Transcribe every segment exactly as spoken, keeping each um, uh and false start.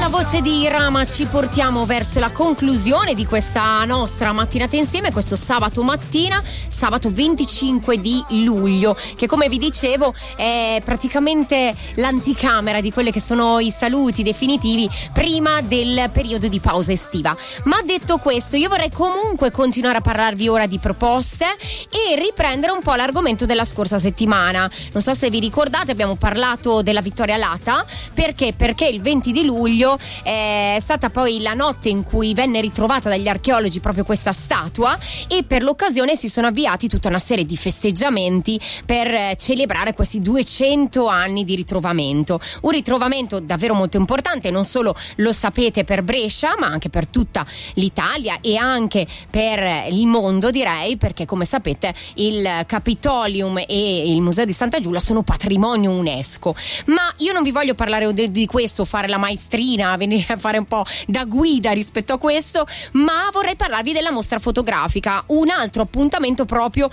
Alla voce di Irama ci portiamo verso la conclusione di questa nostra mattinata insieme, questo sabato mattina, sabato venticinque di luglio, che come vi dicevo è praticamente l'anticamera di quelli che sono i saluti definitivi prima del periodo di pausa estiva. Ma detto questo, io vorrei comunque continuare a parlarvi ora di proposte e riprendere un po' l'argomento della scorsa settimana. Non so se vi ricordate, abbiamo parlato della Vittoria Lata. Perché? Perché il venti di luglio è stata poi la notte in cui venne ritrovata dagli archeologi proprio questa statua, e per l'occasione si sono avviati tutta una serie di festeggiamenti per celebrare questi duecento anni di ritrovamento. Un ritrovamento davvero molto importante, non solo lo sapete per Brescia, ma anche per tutta l'Italia e anche per il mondo, direi, perché come sapete il Capitolium e il Museo di Santa Giulia sono patrimonio UNESCO. Ma io non vi voglio parlare di, di questo, fare la maestrina, venire a fare un po' da guida rispetto a questo, ma vorrei parlarvi della mostra fotografica, un altro appuntamento proprio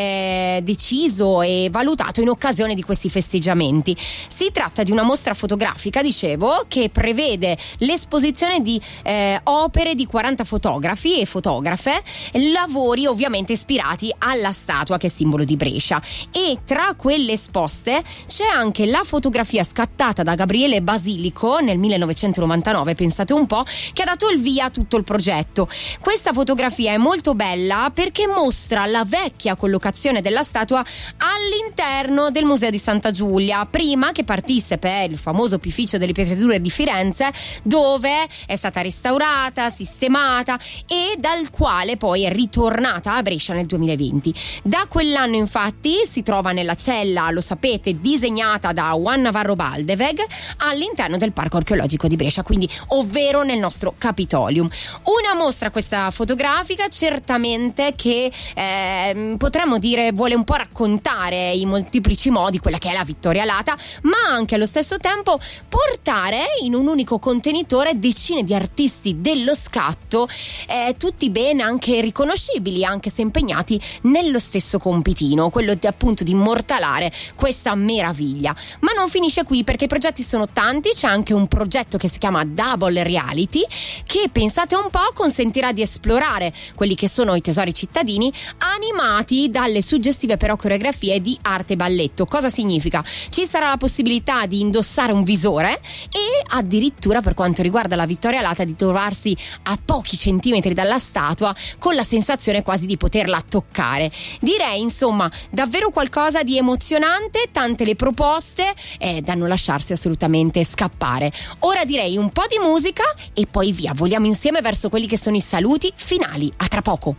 eh, deciso e valutato in occasione di questi festeggiamenti. Si tratta di una mostra fotografica, dicevo, che prevede l'esposizione di eh, opere di quaranta fotografi e fotografe, lavori ovviamente ispirati alla statua che è simbolo di Brescia, e tra quelle esposte c'è anche la fotografia scattata da Gabriele Basilico nel millenovecentonovantanove, pensate un po', che ha dato il via a tutto il progetto. Questa fotografia è molto bella perché mostra la vecchia collocazione della statua all'interno del Museo di Santa Giulia, prima che partisse per il famoso Opificio delle Pietrature di Firenze, dove è stata restaurata, sistemata e dal quale poi è ritornata a Brescia nel duemilaventi. Da quell'anno infatti si trova nella cella, lo sapete, disegnata da Juan Navarro Baldeweg all'interno del Parco Archeologico di Brescia, quindi ovvero nel nostro Capitolium. Una mostra, questa fotografica, certamente che eh, potremmo dire vuole un po' raccontare in molteplici modi quella che è la Vittoria Lata, ma anche allo stesso tempo portare in un unico contenitore decine di artisti dello scatto, eh, tutti ben anche riconoscibili, anche se impegnati nello stesso compitino, quello di, appunto di immortalare questa meraviglia. Ma non finisce qui, perché i progetti sono tanti. C'è anche un progetto che si chiama Double Reality, che pensate un po' consentirà di esplorare quelli che sono i tesori cittadini animati dalle suggestive però coreografie di arte e balletto. Cosa significa? Ci sarà la possibilità di indossare un visore e addirittura, per quanto riguarda la Vittoria Lata, di trovarsi a pochi centimetri dalla statua con la sensazione quasi di poterla toccare. Direi insomma davvero qualcosa di emozionante, tante le proposte eh, da non lasciarsi assolutamente scappare. Ora direi un po' di musica e poi via, voliamo insieme verso quelli che sono i saluti finali. A tra poco.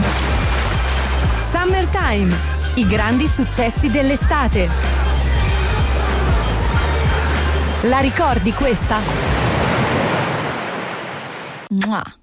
Summertime, i grandi successi dell'estate. La ricordi questa? Mua.